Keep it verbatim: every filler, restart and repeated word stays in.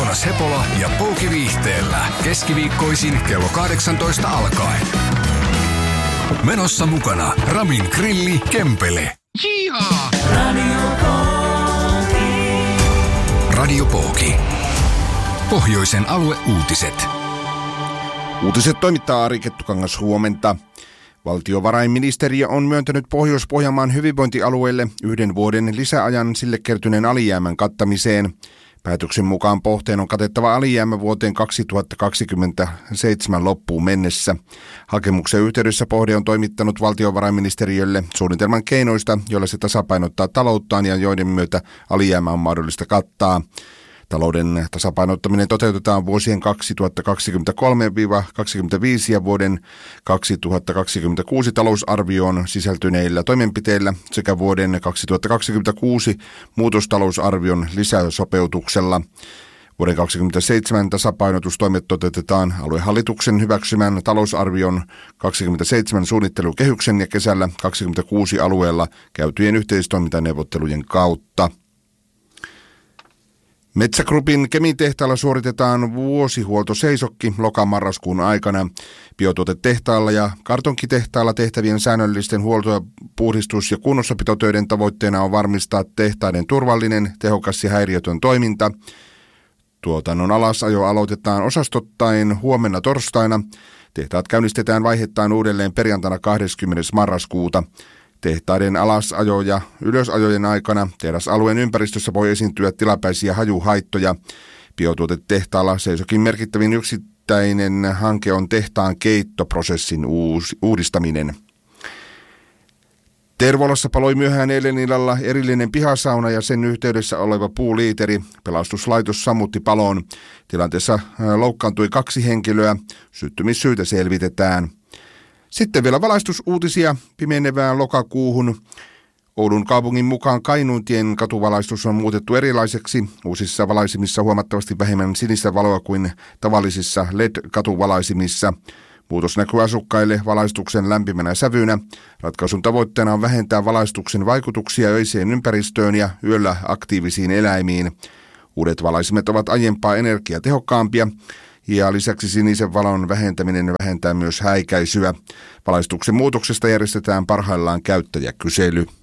Joonas Hepola ja Pouki Viihteellä. Keskiviikkoisin kello kahdeksantoista alkaen. Menossa mukana Ramin Grilli Kempele. Jihaa! Radio Pouki. Radio Pouki. Pohjoisen alueuutiset. Uutiset toimittaa Ari Kettukangas, huomenta. Valtiovarainministeriö on myöntänyt Pohjois-Pohjanmaan hyvinvointialueelle yhden vuoden lisäajan sille kertyneen alijäämän kattamiseen. Päätöksen mukaan pohteen on katettava alijäämä vuoteen kaksituhattakaksikymmentäseitsemän loppuun mennessä. Hakemuksen yhteydessä Pohde on toimittanut valtiovarainministeriölle suunnitelman keinoista, joilla se tasapainottaa talouttaan ja joiden myötä alijäämä on mahdollista kattaa. Talouden tasapainottaminen toteutetaan vuosien kaksituhattakaksikymmentäkolme kaksikymmentäviisi ja vuoden kaksituhattakaksikymmentäkuusi talousarvioon sisältyneillä toimenpiteillä sekä vuoden kaksituhattakaksikymmentäkuusi muutostalousarvion lisäsopeutuksella. Vuoden kaksituhattakaksikymmentäseitsemän tasapainotustoimet toteutetaan aluehallituksen hyväksymän talousarvion kaksikymmentäseitsemän suunnittelukehyksen ja kesällä kaksikymmentäkuusi alueella käytyjen yhteistoimintaneuvottelujen kautta. Metsä Groupin Kemin tehtaalla suoritetaan vuosihuoltoseisokki loka-marraskuun aikana. Biotuotetehtaalla ja kartonkitehtaalla tehtävien säännöllisten huolto-, puhdistus- ja kunnossapitotöiden tavoitteena on varmistaa tehtaiden turvallinen, tehokas ja häiriötön toiminta. Tuotannon alasajo aloitetaan osastottain huomenna torstaina. Tehtaat käynnistetään vaiheittain uudelleen perjantaina kahdeskymmenes marraskuuta. Tehtaiden alasajo- ja ylösajojen aikana tehdasalueen ympäristössä voi esiintyä tilapäisiä hajuhaittoja. Biotuotetehtaalla seisokin merkittävin yksittäinen hanke on tehtaan keittoprosessin uus, uudistaminen. Tervolassa paloi myöhään eilen illalla erillinen pihasauna ja sen yhteydessä oleva puuliiteri. Pelastuslaitos sammutti paloon. Tilanteessa loukkaantui kaksi henkilöä. Syttymissyytä selvitetään. Sitten vielä valaistusuutisia pimenevään lokakuuhun. Oulun kaupungin mukaan Kainuuntien katuvalaistus on muutettu erilaiseksi. Uusissa valaisimissa huomattavasti vähemmän sinistä valoa kuin tavallisissa L E D-katuvalaisimissa. Muutos näkyy asukkaille valaistuksen lämpimänä sävynä. Ratkaisun tavoitteena on vähentää valaistuksen vaikutuksia öiseen ympäristöön ja yöllä aktiivisiin eläimiin. Uudet valaisimet ovat aiempaa energiatehokkaampia. Ja lisäksi sinisen valon vähentäminen vähentää myös häikäisyä. Valaistuksen muutoksesta järjestetään parhaillaan käyttäjäkysely.